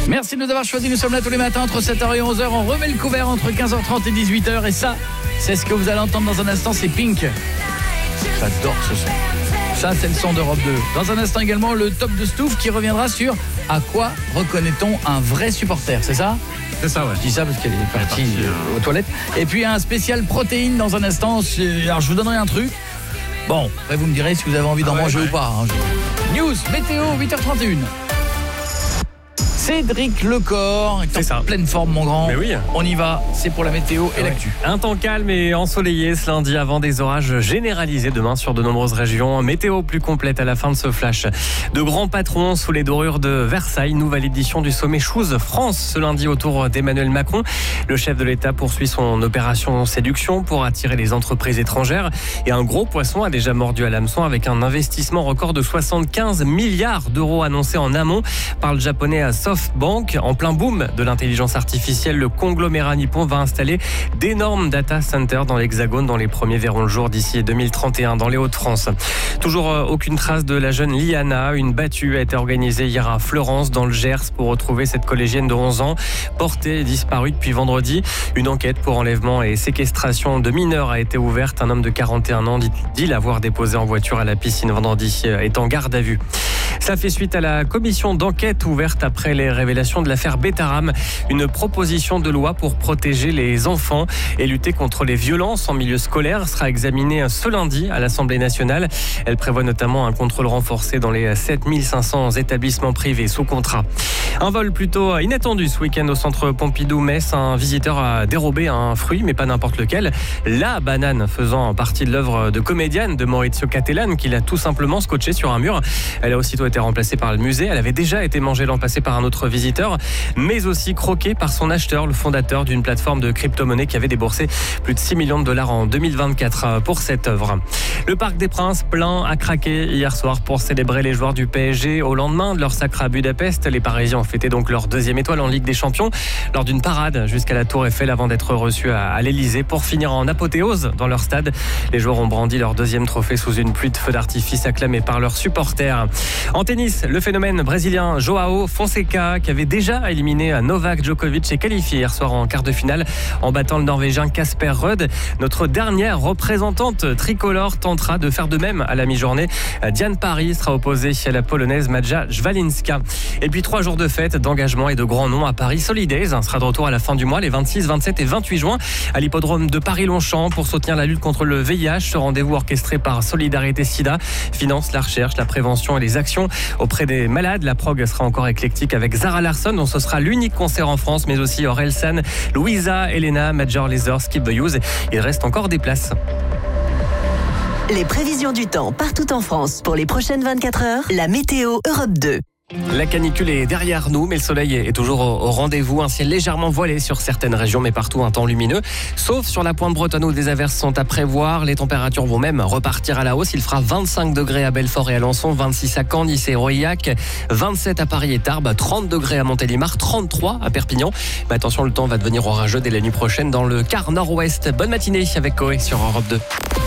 Merci de nous avoir choisis. Nous sommes là tous les matins entre 7h et 11h. On remet le couvert entre 15h30 et 18h. Et ça, c'est ce que vous allez entendre dans un instant, c'est Pink. J'adore ce son. Ça, c'est le son d'Europe 2. Dans un instant également, le top de Stouff qui reviendra sur à quoi reconnaît-on un vrai supporter, c'est ça ? C'est ça, ouais. Je dis ça parce qu'elle est partie aux toilettes. Et puis un spécial protéines dans un instant. Alors je vous donnerai un truc. Bon, après vous me direz si vous avez envie d'en manger ou pas. News, météo, 8h31. Cédric Lecor est en pleine forme, mon grand. Mais oui. On y va, c'est pour la météo et l'actu. Un temps calme et ensoleillé ce lundi avant des orages généralisés demain sur de nombreuses régions. Météo plus complète à la fin de ce flash. De grands patrons sous les dorures de Versailles. Nouvelle édition du sommet Choose France ce lundi autour d'Emmanuel Macron. Le chef de l'État poursuit son opération séduction pour attirer les entreprises étrangères. Et un gros poisson a déjà mordu à l'hameçon avec un investissement record de 75 milliards d'euros annoncé en amont par le japonais SoftBank. En plein boom de l'intelligence artificielle, le conglomérat nippon va installer d'énormes data centers dans l'Hexagone, dont les premiers verront le jour d'ici 2031 dans les Hauts-de-France. Toujours aucune trace de la jeune Liana. Une battue a été organisée hier à Fleurance dans le Gers pour retrouver cette collégienne de 11 ans portée et disparue depuis vendredi. Une enquête pour enlèvement et séquestration de mineurs a été ouverte. Un homme de 41 ans dit l'avoir déposé en voiture à la piscine vendredi est en garde à vue. Ça fait suite à la commission d'enquête ouverte après les révélations de l'affaire Betaram. Une proposition de loi pour protéger les enfants et lutter contre les violences en milieu scolaire sera examinée ce lundi à l'Assemblée nationale. Elle prévoit notamment un contrôle renforcé dans les 7500 établissements privés sous contrat. Un vol plutôt inattendu ce week-end au centre Pompidou-Metz. Un visiteur a dérobé un fruit, mais pas n'importe lequel. La banane faisant partie de l'œuvre de comédienne de Maurizio Cattelan, qu'il a tout simplement scotché sur un mur. Elle a aussitôt été remplacée par le musée. Elle avait déjà été mangée l'an passé par un autre visiteur, mais aussi croquée par son acheteur, le fondateur d'une plateforme de crypto-monnaie qui avait déboursé plus de 6 millions de dollars en 2024 pour cette œuvre. Le Parc des Princes plein à craquer hier soir pour célébrer les joueurs du PSG au lendemain de leur sacre à Budapest. Les Parisiens ont fêté donc leur 2e étoile en Ligue des Champions lors d'une parade jusqu'à la Tour Eiffel avant d'être reçus à l'Elysée pour finir en apothéose dans leur stade. Les joueurs ont brandi leur 2e trophée sous une pluie de feux d'artifice acclamée par leurs supporters. En tennis, le phénomène brésilien Joao Fonseca qui avait déjà éliminé Novak Djokovic est qualifié hier soir en quart de finale en battant le Norvégien Casper Ruud. Notre dernière représentante tricolore tentera de faire de même à la mi-journée. Diane Parry sera opposée à la Polonaise Maja Jwalinska. Et puis 3 jours de fête, d'engagement et de grands noms à Paris. Solidays sera de retour à la fin du mois, les 26, 27 et 28 juin à l'hippodrome de Paris-Longchamp pour soutenir la lutte contre le VIH. Ce rendez-vous orchestré par Solidarité Sida finance la recherche, la prévention et les actions auprès des malades. La prog sera encore éclectique avec Zara Larsson, dont ce sera l'unique concert en France, mais aussi Orelsan, Louisa, Elena, Major Lazer, Skip the Use. Il reste encore des places. Les prévisions du temps partout en France pour les prochaines 24 heures. La météo Europe 2. La canicule est derrière nous, mais le soleil est toujours au rendez-vous. Un ciel légèrement voilé sur certaines régions, mais partout un temps lumineux. Sauf sur la pointe bretonne où des averses sont à prévoir. Les températures vont même repartir à la hausse. Il fera 25 degrés à Belfort et Alençon, 26 à Caen, Nice et Aurillac, 27 à Paris et Tarbes, 30 degrés à Montélimar, 33 à Perpignan. Mais attention, le temps va devenir orageux dès la nuit prochaine dans le quart nord-ouest. Bonne matinée avec Coé sur Europe 2.